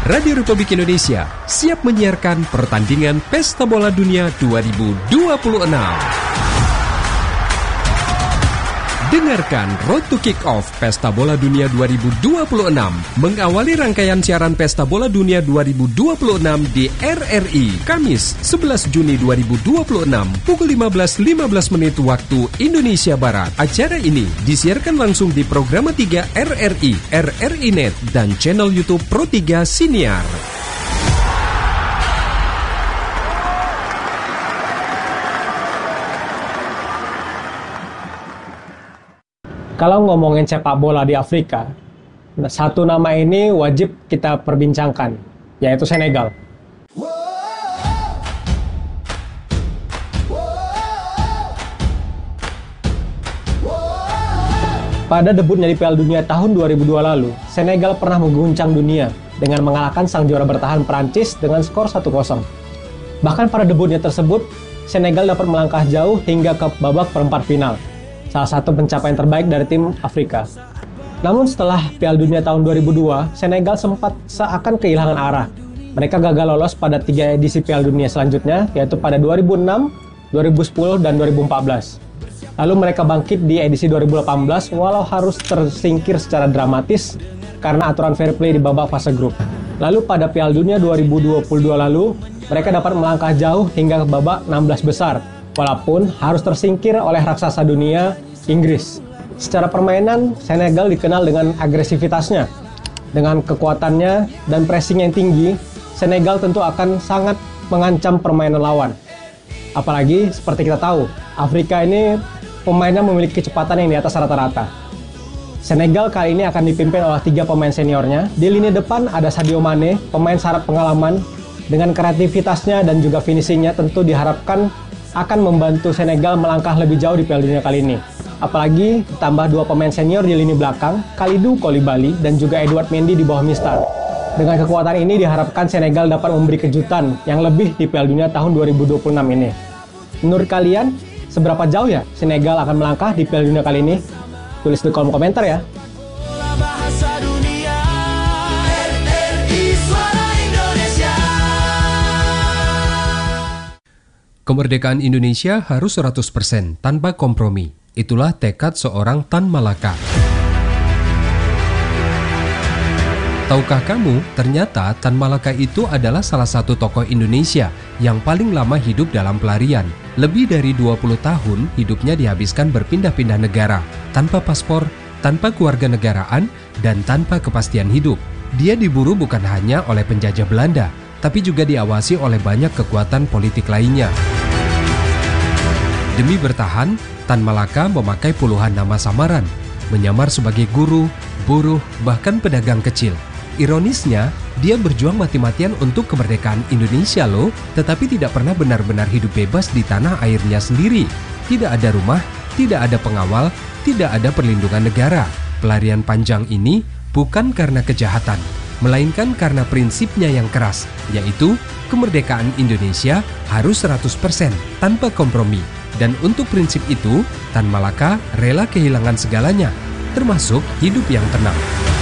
Radio Republik Indonesia siap menyiarkan pertandingan Pesta Bola Dunia 2026. Dengarkan Road to Kick-Off Pesta Bola Dunia 2026 mengawali rangkaian siaran Pesta Bola Dunia 2026 di RRI Kamis 11 Juni 2026 pukul 15.15 waktu Indonesia Barat. Acara ini disiarkan langsung di Programa 3 RRI, RRI Net, dan channel YouTube Pro 3 Siniar. Kalau ngomongin sepak bola di Afrika, satu nama ini wajib kita perbincangkan, yaitu Senegal. Pada debutnya di Piala Dunia tahun 2002 lalu, Senegal pernah mengguncang dunia dengan mengalahkan sang juara bertahan Prancis dengan skor 1-0. Bahkan pada debutnya tersebut, Senegal dapat melangkah jauh hingga ke babak perempat final. Salah satu pencapaian terbaik dari tim Afrika. Namun setelah Piala Dunia tahun 2002, Senegal sempat seakan kehilangan arah. Mereka gagal lolos pada 3 edisi Piala Dunia selanjutnya, yaitu pada 2006, 2010, dan 2014. Lalu mereka bangkit di edisi 2018 walau harus tersingkir secara dramatis karena aturan fair play di babak fase grup. Lalu pada Piala Dunia 2022 lalu, mereka dapat melangkah jauh hingga ke babak 16 besar. Walaupun harus tersingkir oleh raksasa dunia, Inggris. Secara permainan, Senegal dikenal dengan agresivitasnya. Dengan kekuatannya dan pressing yang tinggi, Senegal tentu akan sangat mengancam permainan lawan. Apalagi, seperti kita tahu, Afrika ini pemainnya memiliki kecepatan yang di atas rata-rata. Senegal kali ini akan dipimpin oleh 3 pemain seniornya. Di lini depan ada Sadio Mane, pemain syarat pengalaman. Dengan kreativitasnya dan juga finishingnya tentu diharapkan akan membantu Senegal melangkah lebih jauh di Piala Dunia kali ini. Apalagi ditambah 2 pemain senior di lini belakang, Kalidou Koulibaly dan juga Edouard Mendy di bawah Mistar. Dengan kekuatan ini diharapkan Senegal dapat memberi kejutan yang lebih di Piala Dunia tahun 2026 ini. Menurut kalian, seberapa jauh ya Senegal akan melangkah di Piala Dunia kali ini? Tulis di kolom komentar ya. Kemerdekaan Indonesia harus 100% tanpa kompromi. Itulah tekad seorang Tan Malaka. Tahukah kamu, ternyata Tan Malaka itu adalah salah satu tokoh Indonesia yang paling lama hidup dalam pelarian. Lebih dari 20 tahun hidupnya dihabiskan berpindah-pindah negara, tanpa paspor, tanpa kewarganegaraan, dan tanpa kepastian hidup. Dia diburu bukan hanya oleh penjajah Belanda, tapi juga diawasi oleh banyak kekuatan politik lainnya. Demi bertahan, Tan Malaka memakai puluhan nama samaran, menyamar sebagai guru, buruh, bahkan pedagang kecil. Ironisnya, dia berjuang mati-matian untuk kemerdekaan Indonesia loh, tetapi tidak pernah benar-benar hidup bebas di tanah airnya sendiri. Tidak ada rumah, tidak ada pengawal, tidak ada perlindungan negara. Pelarian panjang ini bukan karena kejahatan, melainkan karena prinsipnya yang keras, yaitu kemerdekaan Indonesia harus 100% tanpa kompromi. Dan untuk prinsip itu, Tan Malaka rela kehilangan segalanya, termasuk hidup yang tenang.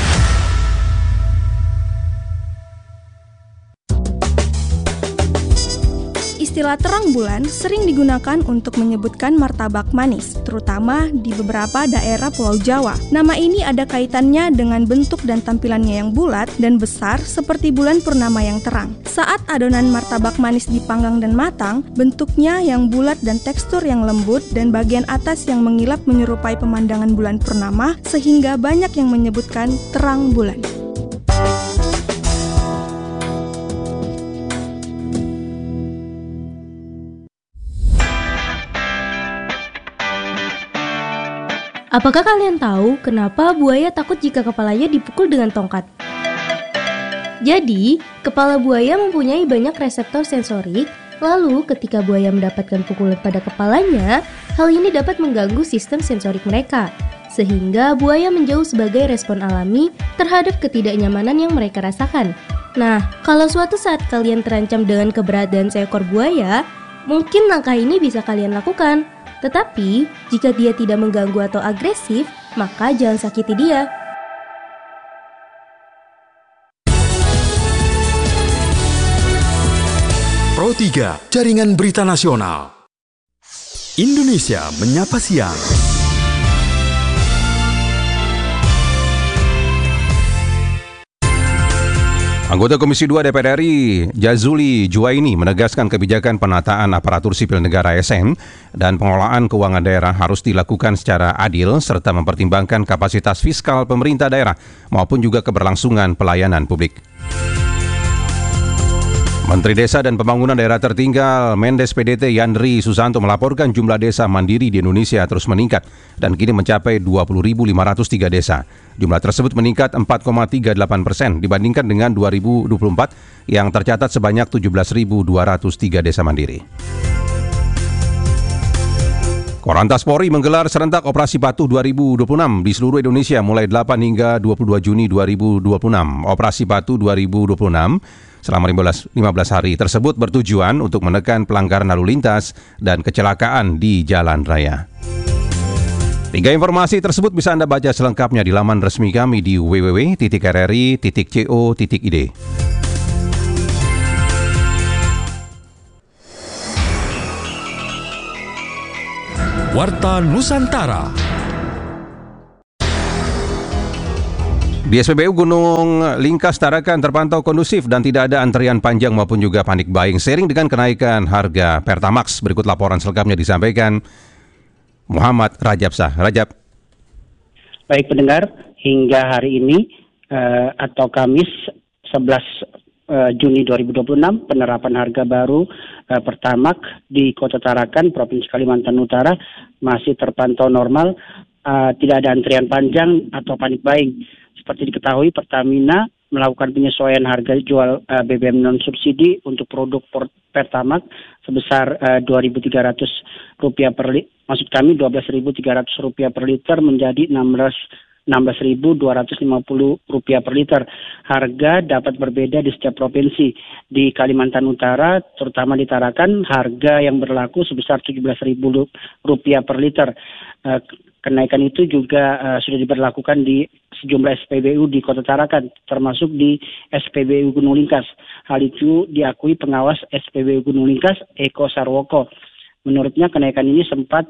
Istilah terang bulan sering digunakan untuk menyebutkan martabak manis, terutama di beberapa daerah Pulau Jawa. Nama ini ada kaitannya dengan bentuk dan tampilannya yang bulat dan besar seperti bulan purnama yang terang. Saat adonan martabak manis dipanggang dan matang, bentuknya yang bulat dan tekstur yang lembut dan bagian atas yang mengilap menyerupai pemandangan bulan purnama sehingga banyak yang menyebutkan terang bulan. Apakah kalian tahu kenapa buaya takut jika kepalanya dipukul dengan tongkat? Jadi, kepala buaya mempunyai banyak reseptor sensorik, lalu ketika buaya mendapatkan pukulan pada kepalanya, hal ini dapat mengganggu sistem sensorik mereka, sehingga buaya menjauh sebagai respon alami terhadap ketidaknyamanan yang mereka rasakan. Nah, kalau suatu saat kalian terancam dengan keberadaan seekor buaya, mungkin langkah ini bisa kalian lakukan. Tetapi, jika dia tidak mengganggu atau agresif, maka jangan sakiti dia. Pro 3, Jaringan Berita Nasional. Indonesia Menyapa Siang. Anggota Komisi 2 DPR RI, Jazuli Juwaini, menegaskan kebijakan penataan aparatur sipil negara ASN dan pengelolaan keuangan daerah harus dilakukan secara adil serta mempertimbangkan kapasitas fiskal pemerintah daerah maupun juga keberlangsungan pelayanan publik. Menteri Desa dan Pembangunan Daerah Tertinggal Mendes PDT Yandri Susanto melaporkan jumlah desa mandiri di Indonesia terus meningkat dan kini mencapai 20.503 desa. Jumlah tersebut meningkat 4,38% dibandingkan dengan 2024 yang tercatat sebanyak 17.203 desa mandiri. Korlantas Polri menggelar serentak Operasi Patuh 2026 di seluruh Indonesia mulai 8 hingga 22 Juni 2026. Operasi Patuh 2026 selama 15 hari tersebut bertujuan untuk menekan pelanggaran lalu lintas dan kecelakaan di jalan raya. 3 informasi tersebut bisa Anda baca selengkapnya di laman resmi kami di www.rri.co.id. Warta Nusantara. Di SPBU Gunung Lingkas Tarakan terpantau kondusif dan tidak ada antrian panjang maupun juga panik buying seiring dengan kenaikan harga Pertamax. Berikut laporan selengkapnya disampaikan Muhammad Rajab Shah. Rajab. Baik pendengar, hingga hari ini atau Kamis 11 Juni 2026 penerapan harga baru Pertamax di Kota Tarakan, Provinsi Kalimantan Utara masih terpantau normal, tidak ada antrian panjang atau panik buying. Seperti diketahui, Pertamina melakukan penyesuaian harga jual BBM non-subsidi untuk produk Pertamax sebesar Rp2.300 per liter, maksud kami Rp12.300 per liter menjadi Rp16.250 per liter. Harga dapat berbeda di setiap provinsi. Di Kalimantan Utara, terutama di Tarakan, harga yang berlaku sebesar Rp17.000 per liter. Kenaikan itu juga sudah diberlakukan di sejumlah SPBU di Kota Tarakan, termasuk di SPBU Gunung Lingkas. Hal itu diakui pengawas SPBU Gunung Lingkas, Eko Sarwoko. Menurutnya kenaikan ini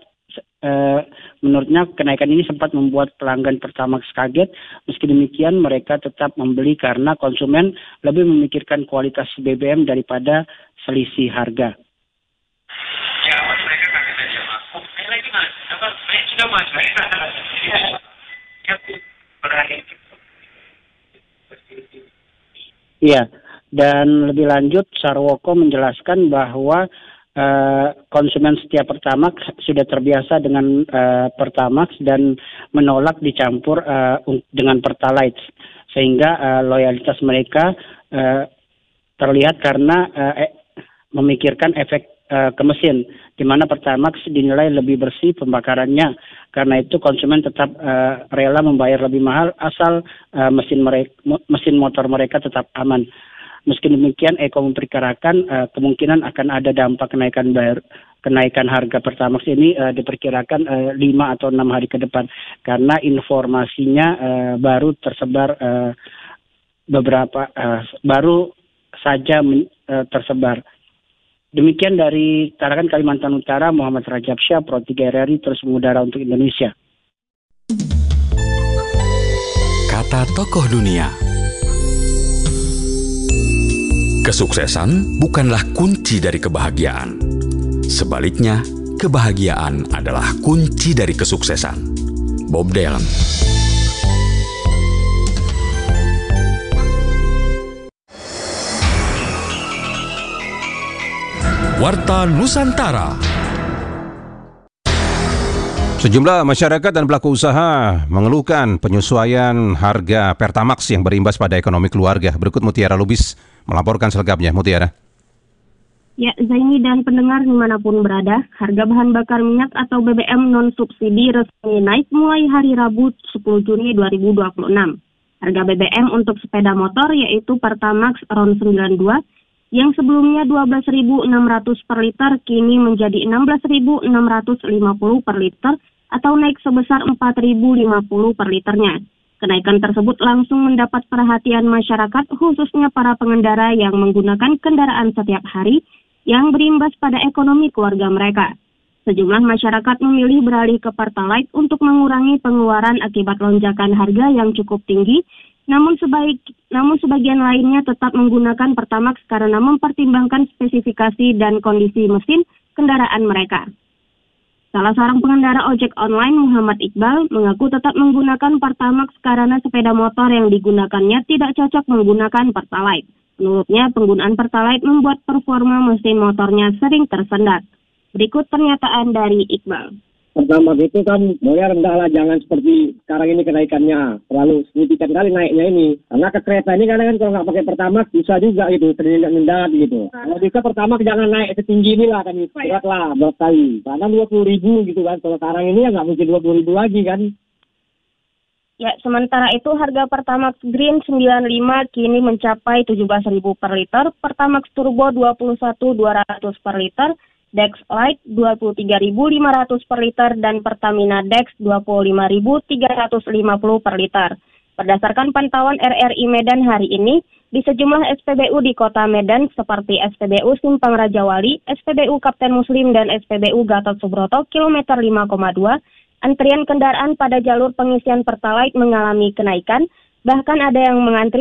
sempat membuat pelanggan Pertamax kaget. Meski demikian, mereka tetap membeli karena konsumen lebih memikirkan kualitas BBM daripada selisih harga. Ya, mereka kaget aja, Mas. Oh, lagi Mas. Sudah Mas. Iya, dan lebih lanjut Sarwoko menjelaskan bahwa konsumen setia Pertamax sudah terbiasa dengan Pertamax dan menolak dicampur dengan Pertalite, sehingga loyalitas mereka terlihat karena memikirkan efek ke mesin, di mana Pertamax dinilai lebih bersih pembakarannya. Karena itu konsumen tetap rela membayar lebih mahal asal mesin motor mereka tetap aman. Meski demikian, Eko memperkirakan kemungkinan akan ada dampak kenaikan harga Pertamax ini diperkirakan 5 atau 6 hari ke depan, karena informasinya baru tersebar baru saja tersebar. Demikian dari Tarakan, Kalimantan Utara, Muhammad Rajab Shah, Pro 3 RRI, terus mengudara untuk Indonesia. Kata tokoh dunia. Kesuksesan bukanlah kunci dari kebahagiaan. Sebaliknya, kebahagiaan adalah kunci dari kesuksesan. Bob Dylan. Warta Nusantara. Sejumlah masyarakat dan pelaku usaha mengeluhkan penyesuaian harga Pertamax yang berimbas pada ekonomi keluarga. Berikut Mutiara Lubis melaporkan selengkapnya. Mutiara. Ya, Zaini dan pendengar dimanapun berada, harga bahan bakar minyak atau BBM non-subsidi resmi naik mulai hari Rabu 10 Juni 2026. Harga BBM untuk sepeda motor yaitu Pertamax RON 92 yang sebelumnya Rp12.600 per liter kini menjadi Rp16.650 per liter atau naik sebesar Rp4.050 per liternya. Kenaikan tersebut langsung mendapat perhatian masyarakat, khususnya para pengendara yang menggunakan kendaraan setiap hari, yang berimbas pada ekonomi keluarga mereka. Sejumlah masyarakat memilih beralih ke Pertalite untuk mengurangi pengeluaran akibat lonjakan harga yang cukup tinggi, namun sebagian lainnya tetap menggunakan Pertamax karena mempertimbangkan spesifikasi dan kondisi mesin kendaraan mereka. Salah seorang pengendara ojek online, Muhammad Iqbal, mengaku tetap menggunakan Pertamax karena sepeda motor yang digunakannya tidak cocok menggunakan Pertalite. Menurutnya, penggunaan Pertalite membuat performa mesin motornya sering tersendat. Berikut pernyataan dari Iqbal. Pertamax itu kan mulai rendah lah, jangan seperti sekarang ini kenaikannya. Terlalu signifikan kali naiknya ini. Karena ke kereta ini kadang kan kalau nggak pakai Pertamax bisa juga gitu, terdengar gitu. Kalau bisa Pertamax jangan naik setinggi ini lah kan, berat lah, berat kali. Karena 20.000 gitu kan, kalau sekarang ini ya nggak mungkin 20.000 lagi kan. Ya, sementara itu harga Pertamax Green 95 kini mencapai 17.000 per liter, Pertamax Turbo 21.200 per liter, Dex Lite 23.500 per liter, dan Pertamina Dex 25.350 per liter. Berdasarkan pantauan RRI Medan hari ini, di sejumlah SPBU di kota Medan seperti SPBU Simpang Rajawali, SPBU Kapten Muslim, dan SPBU Gatot Subroto kilometer 5,2, antrian kendaraan pada jalur pengisian Pertalite mengalami kenaikan, bahkan ada yang mengantri